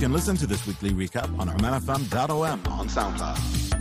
can listen to this weekly recap on omanfm.om on SoundCloud.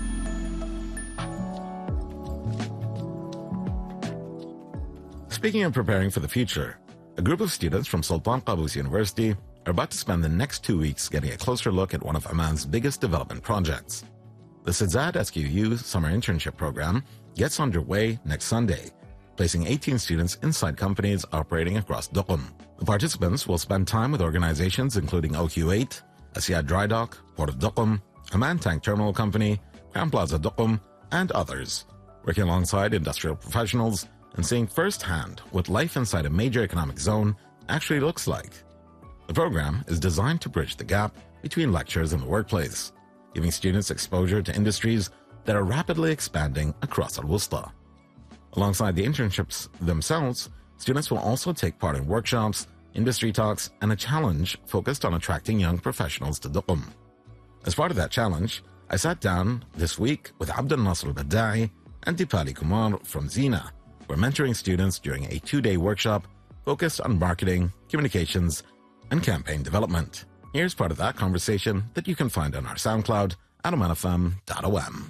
Speaking of preparing for the future, a group of students from Sultan Qaboos University are about to spend the next 2 weeks getting a closer look at one of Oman's biggest development projects. The Sidzad SQU Summer Internship Program gets underway next Sunday, placing 18 students inside companies operating across Duqm. The participants will spend time with organizations including OQ8, Asiyad Dry Dock, Port of Duqm, Oman Tank Terminal Company, Crown Plaza Duqm, and others, working alongside industrial professionals and seeing firsthand what life inside a major economic zone actually looks like. The program is designed to bridge the gap between lectures and the workplace, giving students exposure to industries that are rapidly expanding across Al-Wusta. Alongside the internships themselves, students will also take part in workshops, industry talks, and a challenge focused on attracting young professionals to Duqm. As part of that challenge, I sat down this week with Abdel Nasser al-Baddai and Dipali Kumar from Zina, who are mentoring students during a 2-day workshop focused on marketing, communications, and campaign development. Here's part of that conversation that you can find on our SoundCloud at omanfm.om.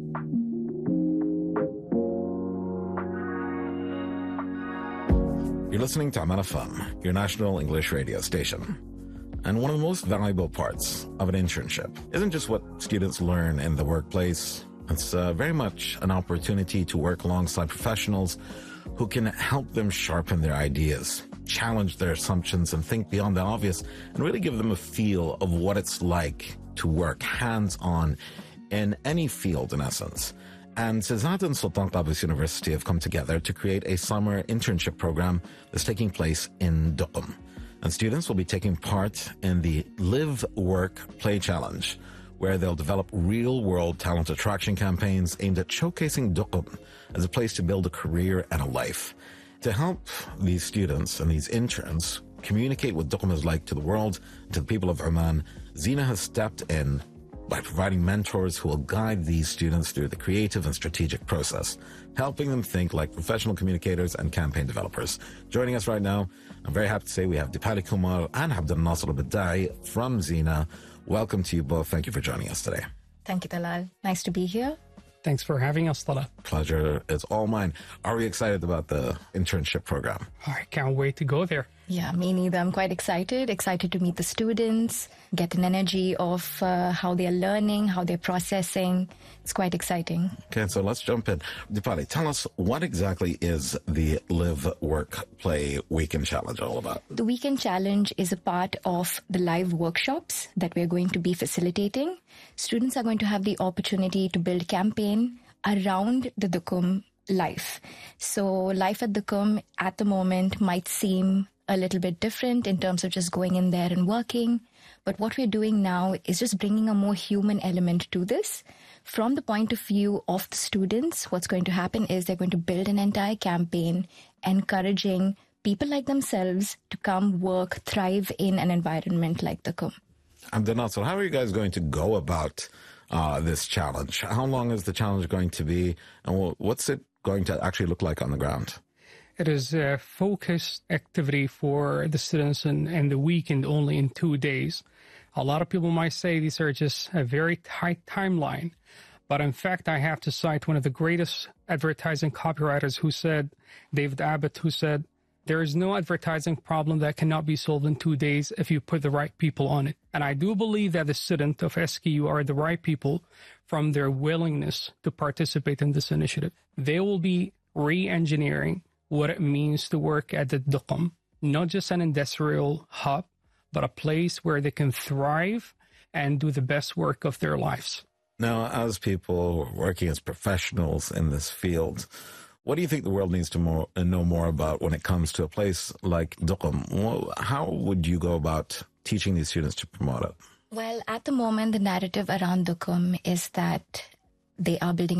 You're listening to Oman FM, your national English radio station. And one of the most valuable parts of an internship isn't just what students learn in the workplace. It's very much an opportunity to work alongside professionals who can help them sharpen their ideas, challenge their assumptions, and think beyond the obvious, and really give them a feel of what it's like to work hands-on in any field, in essence. And Sidzad and Sultan Qaboos University have come together to create a summer internship program that's taking place in Duqm. And students will be taking part in the Live, Work, Play Challenge, where they'll develop real-world talent attraction campaigns aimed at showcasing Duqm as a place to build a career and a life. To help these students and these interns communicate what Duqm is like to the world and to the people of Oman, Zina has stepped in by providing mentors who will guide these students through the creative and strategic process, helping them think like professional communicators and campaign developers. Joining us right now, I'm very happy to say we have Dipali Kumar and Abdel Nasser al-Baddai from Zina. Welcome to you both. Thank you for joining us today. Thank you, Talal. Nice to be here. Thanks for having us, Talal. Pleasure is all mine. Are we excited about the internship program? I can't wait to go there. Yeah, me neither. I'm quite excited to meet the students, get an energy of how they're learning, how they're processing. It's quite exciting. Okay, so let's jump in. Dipali, tell us, what exactly is the Live, Work, Play Weekend Challenge all about? The Weekend Challenge is a part of the live workshops that we're going to be facilitating. Students are going to have the opportunity to build a campaign around the Duqm life. So life at Duqm at the moment might seem a little bit different in terms of just going in there and working. But what we're doing now is just bringing a more human element to this. From the point of view of the students, what's going to happen is they're going to build an entire campaign encouraging people like themselves to come work, thrive in an environment like Duqm. Abdel Nasser, how are you guys going to go about this challenge? How long is the challenge going to be? And what's it going to actually look like on the ground? It is a focused activity for the students and the weekend only in 2 days. A lot of people might say these are just a very tight timeline. But in fact, I have to cite one of the greatest advertising copywriters who said, David Abbott, who said, there is no advertising problem that cannot be solved in 2 days if you put the right people on it. And I do believe that the students of SQU are the right people from their willingness to participate in this initiative. They will be re-engineering what it means to work at the Duqm, not just an industrial hub, but a place where they can thrive and do the best work of their lives. Now, as people working as professionals in this field, what do you think the world needs to know more about when it comes to a place like Duqm? How would you go about teaching these students to promote it? Well, at the moment, the narrative around Duqm is that they are building